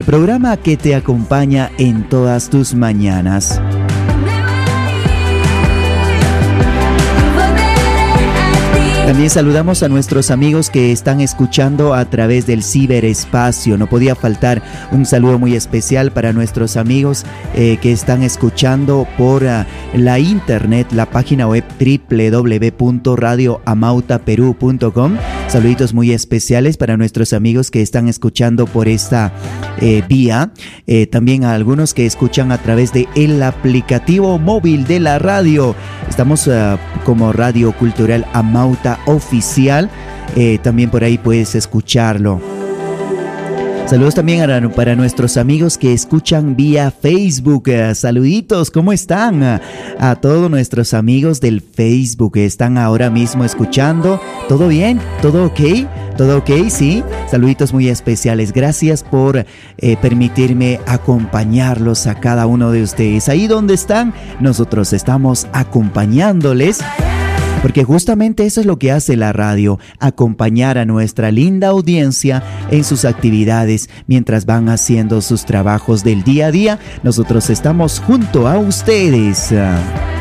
programa que te acompaña en todas tus mañanas. También saludamos a nuestros amigos que están escuchando a través del ciberespacio. No podía faltar un saludo muy especial para nuestros amigos que están escuchando por la internet, la página web www.radioamautaperú.com. Saluditos muy especiales para nuestros amigos que están escuchando por esta vía. También a algunos que escuchan a través de el aplicativo móvil de la radio. Estamos como Radio Cultural Amauta Oficial. También por ahí puedes escucharlo. Saludos también para nuestros amigos que escuchan vía Facebook. Saluditos, ¿cómo están? A todos nuestros amigos del Facebook que están ahora mismo escuchando. ¿Todo bien? ¿Todo ok? ¿Todo ok? Sí. Saluditos muy especiales. Gracias por permitirme acompañarlos a cada uno de ustedes. Ahí donde están, nosotros estamos acompañándoles. Porque justamente eso es lo que hace la radio, acompañar a nuestra linda audiencia en sus actividades mientras van haciendo sus trabajos del día a día. Nosotros estamos junto a ustedes.